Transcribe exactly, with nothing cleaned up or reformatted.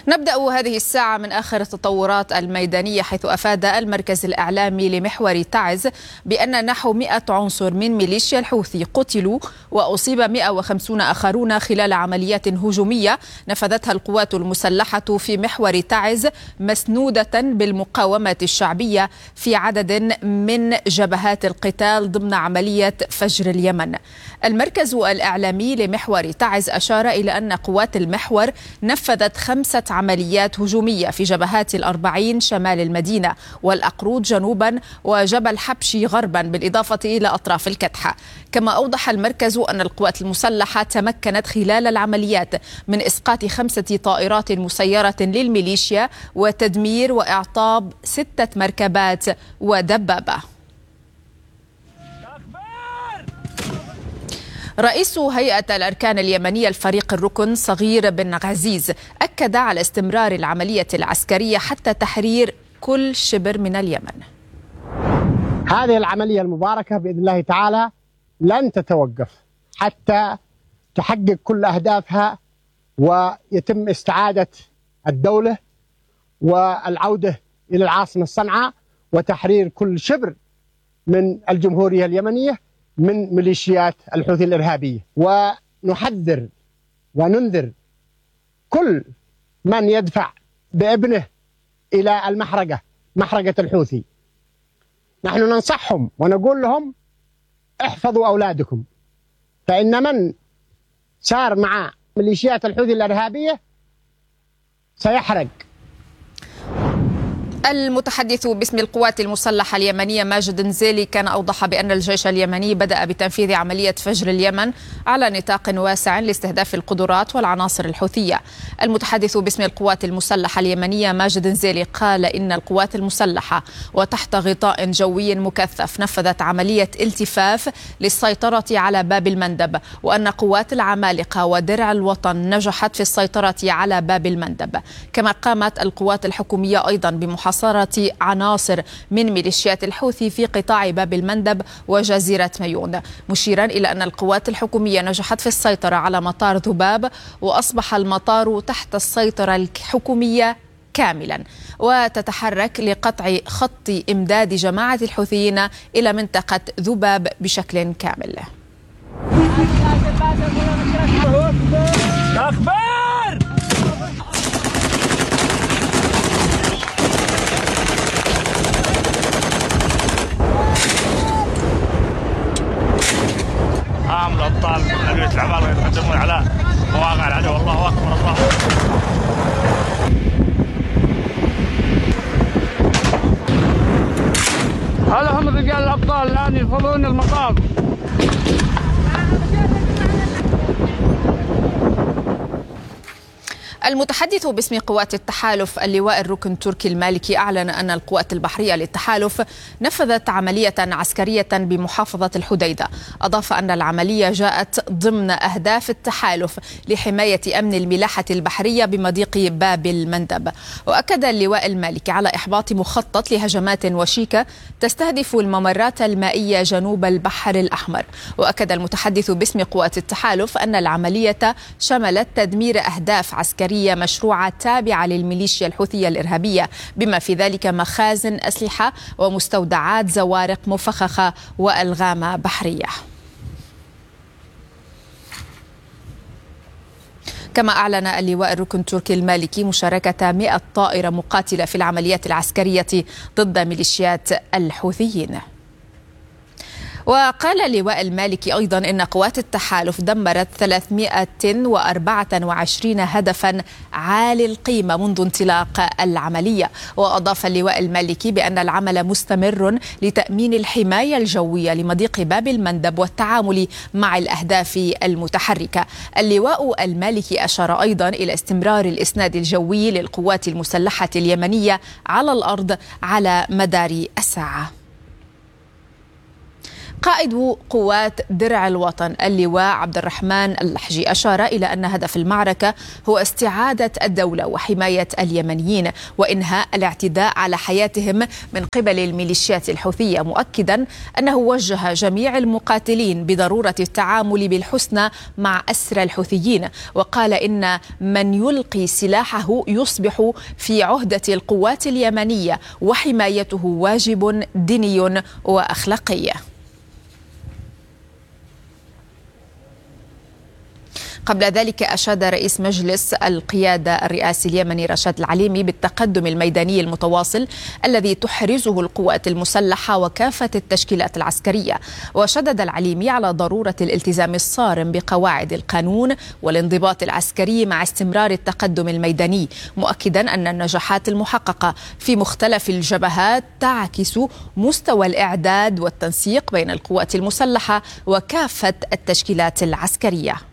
نبدأ هذه الساعة من آخر التطورات الميدانية، حيث أفاد المركز الإعلامي لمحور تعز بأن نحو مئة عنصر من ميليشيا الحوثي قتلوا وأصيب مئة وخمسين آخرون خلال عمليات هجومية نفذتها القوات المسلحة في محور تعز مسنودة بالمقاومة الشعبية في عدد من جبهات القتال ضمن عملية فجر اليمن. المركز الإعلامي لمحور تعز أشار إلى أن قوات المحور نفذت خمسة عمليات هجومية في جبهات الأربعين شمال المدينة والأقرود جنوبا وجبل حبشي غربا، بالإضافة إلى أطراف الكتحة. كما أوضح المركز أن القوات المسلحة تمكنت خلال العمليات من إسقاط خمسة طائرات مسيرة للميليشيا وتدمير وإعطاب ستة مركبات ودبابة. رئيس هيئة الأركان اليمنية الفريق الركن صغير بن عزيز أكد على استمرار العملية العسكرية حتى تحرير كل شبر من اليمن. هذه العملية المباركة بإذن الله تعالى لن تتوقف حتى تحقق كل أهدافها ويتم استعادة الدولة والعودة إلى العاصمة صنعاء وتحرير كل شبر من الجمهورية اليمنية من ميليشيات الحوثي الإرهابية. ونحذر وننذر كل من يدفع بابنه إلى المحرقة، محرقة الحوثي. نحن ننصحهم ونقول لهم احفظوا أولادكم، فإن من سار مع ميليشيات الحوثي الإرهابية سيحرق. المتحدث باسم القوات المسلحة اليمنية ماجد نزيلي كان أوضح بأن الجيش اليمني بدأ بتنفيذ عملية فجر اليمن على نطاق واسع لاستهداف القدرات والعناصر الحوثية. المتحدث باسم القوات المسلحة اليمنية ماجد نزيلي قال إن القوات المسلحة وتحت غطاء جوي مكثف نفذت عملية التفاف للسيطرة على باب المندب، وأن قوات العمالقة ودرع الوطن نجحت في السيطرة على باب المندب. كما قامت القوات الحكومية أيضا بمحاصرة محاصرة عناصر من ميليشيات الحوثي في قطاع باب المندب وجزيرة ميون، مشيرا إلى أن القوات الحكومية نجحت في السيطرة على مطار ذباب وأصبح المطار تحت السيطرة الحكومية كاملا، وتتحرك لقطع خط إمداد جماعة الحوثيين إلى منطقة ذباب بشكل كامل. عام الأبطال ألوية العمالقة يتقدمون على مواقع العدو. الله أكبر الله. هذا هم رجال الأبطال الآن يدخلون المطار. المتحدث باسم قوات التحالف اللواء الركن تركي المالكي أعلن أن القوات البحرية للتحالف نفذت عملية عسكرية بمحافظة الحديدة. أضاف أن العملية جاءت ضمن أهداف التحالف لحماية أمن الملاحة البحرية بمضيق باب المندب. وأكد اللواء المالكي على إحباط مخطط لهجمات وشيكة تستهدف الممرات المائية جنوب البحر الأحمر. وأكد المتحدث باسم قوات التحالف أن العملية شملت تدمير أهداف عسكرية مشروعة تابعة للميليشيا الحوثية الإرهابية، بما في ذلك مخازن أسلحة ومستودعات زوارق مفخخة وألغام بحرية. كما أعلن اللواء الركن تركي المالكي مشاركة مئة طائرة مقاتلة في العمليات العسكرية ضد ميليشيات الحوثيين. وقال اللواء المالكي أيضا إن قوات التحالف دمرت ثلاثمئة وأربعة وعشرين هدفا عالي القيمة منذ انطلاق العملية. وأضاف اللواء المالكي بأن العمل مستمر لتأمين الحماية الجوية لمضيق باب المندب والتعامل مع الأهداف المتحركة. اللواء المالكي أشار أيضا إلى استمرار الإسناد الجوي للقوات المسلحة اليمنية على الأرض على مدار الساعة. قائد قوات درع الوطن اللواء عبد الرحمن اللحجي أشار إلى أن هدف المعركة هو استعادة الدولة وحماية اليمنيين وإنهاء الاعتداء على حياتهم من قبل الميليشيات الحوثية، مؤكدا أنه وجه جميع المقاتلين بضرورة التعامل بالحسنى مع أسرى الحوثيين، وقال إن من يلقي سلاحه يصبح في عهدة القوات اليمنية وحمايته واجب ديني وأخلاقي. قبل ذلك أشاد رئيس مجلس القيادة الرئاسي اليمني رشاد العليمي بالتقدم الميداني المتواصل الذي تحرزه القوات المسلحة وكافة التشكيلات العسكرية، وشدد العليمي على ضرورة الالتزام الصارم بقواعد القانون والانضباط العسكري مع استمرار التقدم الميداني، مؤكدا أن النجاحات المحققة في مختلف الجبهات تعكس مستوى الإعداد والتنسيق بين القوات المسلحة وكافة التشكيلات العسكرية.